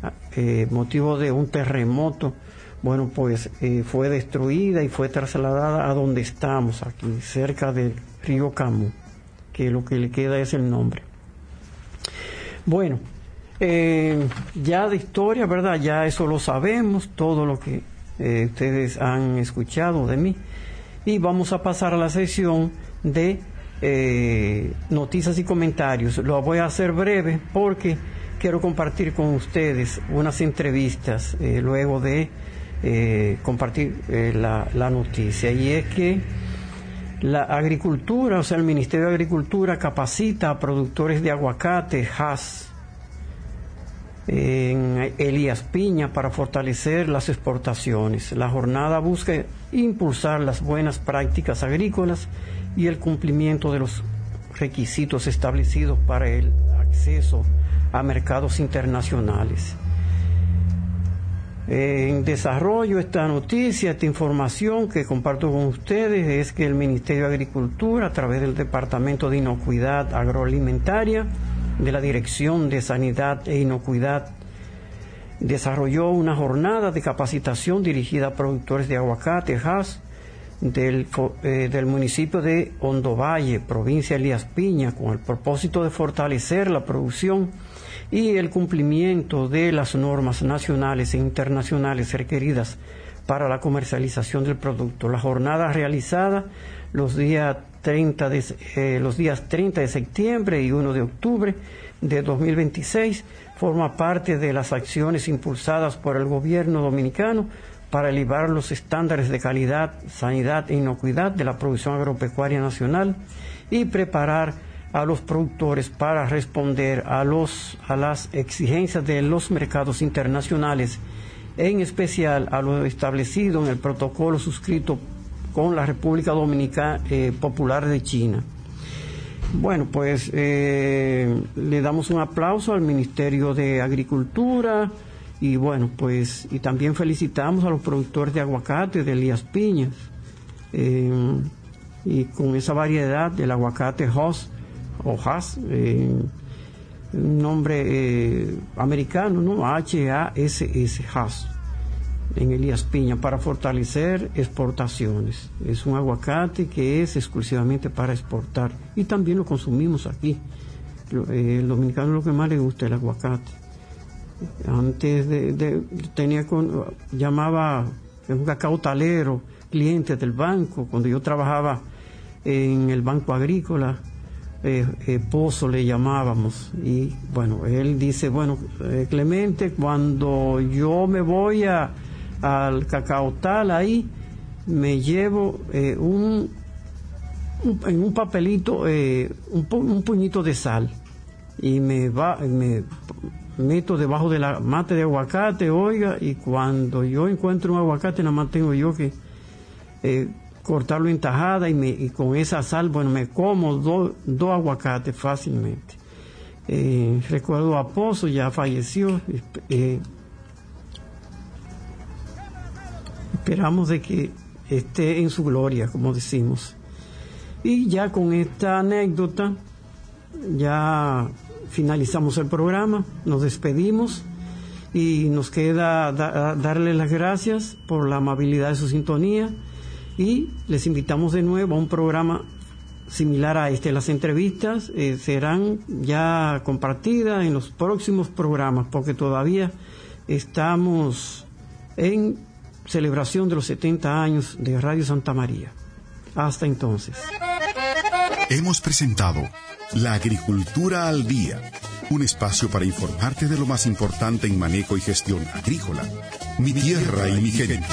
motivo de un terremoto, bueno, pues fue destruida y fue trasladada a donde estamos, aquí, cerca del río Camu, que lo que le queda es el nombre. Bueno, ya de historia, ¿verdad? Ya eso lo sabemos, todo lo que ustedes han escuchado de mí. Y vamos a pasar a la sección de noticias y comentarios. Lo voy a hacer breve porque quiero compartir con ustedes unas entrevistas luego de compartir la noticia. Y es que la agricultura, o sea, el Ministerio de Agricultura capacita a productores de aguacate, Hass, en Elías Piña, para fortalecer las exportaciones. La jornada busca impulsar las buenas prácticas agrícolas y el cumplimiento de los requisitos establecidos para el acceso a mercados internacionales. En desarrollo, esta noticia, esta información que comparto con ustedes es que el Ministerio de Agricultura, a través del Departamento de Inocuidad Agroalimentaria de la Dirección de Sanidad e Inocuidad, desarrolló una jornada de capacitación dirigida a productores de aguacate, Hass, del municipio de Hondovalle, provincia de Elías Piña, con el propósito de fortalecer la producción y el cumplimiento de las normas nacionales e internacionales requeridas para la comercialización del producto. La jornada realizada los días 30 de septiembre y 1 de octubre de 2026 forma parte de las acciones impulsadas por el gobierno dominicano para elevar los estándares de calidad, sanidad e inocuidad de la producción agropecuaria nacional y preparar a los productores para responder a las exigencias de los mercados internacionales, en especial a lo establecido en el protocolo suscrito con la República Dominicana Popular de China. Bueno, pues le damos un aplauso al Ministerio de Agricultura y bueno, pues y también felicitamos a los productores de aguacate de Elías Piñas y con esa variedad del aguacate Hass o Hass, un nombre americano, ¿no? H-A-S-S, Hass, en Elías Piña, para fortalecer exportaciones. Es un aguacate que es exclusivamente para exportar y también lo consumimos aquí. El dominicano lo que más le gusta es el aguacate. Antes llamaba un cacautalero, cliente del banco, cuando yo trabajaba en el Banco Agrícola, Pozo le llamábamos, y bueno, él dice, bueno, Clemente, cuando yo me voy al cacautal ahí, me llevo en un papelito un puñito de sal y me meto debajo de la mata de aguacate, oiga, y cuando yo encuentro un aguacate nada más tengo yo que cortarlo en tajada y con esa sal, bueno, me como dos aguacates fácilmente. Recuerdo a Pozo, ya falleció. Esperamos de que esté en su gloria, como decimos. Y ya con esta anécdota, ya finalizamos el programa, nos despedimos y nos queda darle las gracias por la amabilidad de su sintonía. Y les invitamos de nuevo a un programa similar a este. Las entrevistas serán ya compartidas en los próximos programas, porque todavía estamos en celebración de los 70 años de Radio Santa María. Hasta entonces. Hemos presentado La Agricultura al Día, un espacio para informarte de lo más importante en manejo y gestión agrícola. Mi tierra y mi gente.